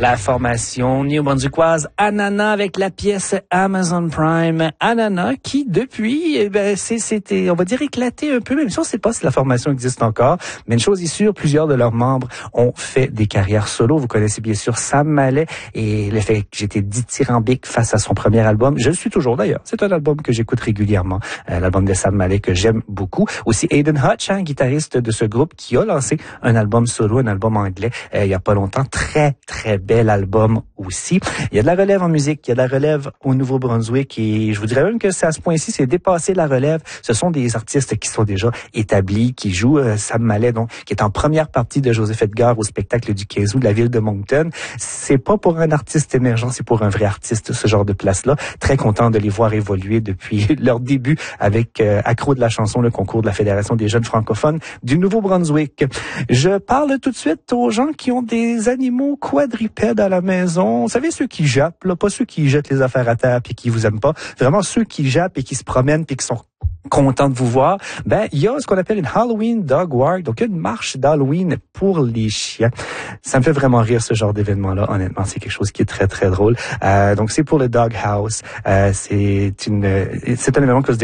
La formation néo-brunswickoise Anana avec la pièce Amazon Prime. Anana qui, depuis, c'était, on va dire, éclaté un peu, même si on ne sait pas si la formation existe encore. Mais une chose est sûre, plusieurs de leurs membres ont fait des carrières solo. Vous connaissez bien sûr Sam Mallet et le fait que j'étais dithyrambique face à son premier album. Je le suis toujours d'ailleurs. C'est un album que j'écoute régulièrement. L'album de Sam Mallet que j'aime beaucoup. Aussi Aiden Hutch, guitariste de ce groupe qui a lancé un album solo, un album anglais, il y a pas longtemps. Très, très bel album aussi. Il y a de la relève en musique, il y a de la relève au Nouveau-Brunswick et je vous dirais même que c'est à ce point-ci, c'est dépasser la relève. Ce sont des artistes qui sont déjà établis, qui jouent. Sam Mallet, donc, qui est en première partie de Joseph Edgar au spectacle du 15 août de la ville de Moncton. C'est pas pour un artiste émergent, c'est pour un vrai artiste, ce genre de place-là. Très content de les voir évoluer depuis leur début avec Accro de la chanson, le concours de la Fédération des jeunes francophones du Nouveau-Brunswick. Je parle tout de suite aux gens qui ont des animaux quadrupèdes à la maison. Vous savez, ceux qui jappent, là, pas ceux qui jettent les affaires à terre puis qui vous aiment pas. Vraiment ceux qui jappent et qui se promènent puis qui sont contents de vous voir. Il y a ce qu'on appelle une Halloween Dog Walk, donc une marche d'Halloween pour les chiens. Ça me fait vraiment rire ce genre d'événement-là. Honnêtement, c'est quelque chose qui est très, très drôle. Donc, c'est pour le Dog House. C'est un événement qui va se